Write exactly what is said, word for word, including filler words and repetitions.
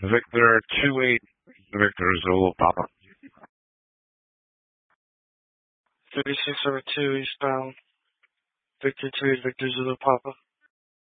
Victor two eight, Victor Zulu Papa. thirty-six over two eastbound. Victor two eight, Victor Zulu Papa.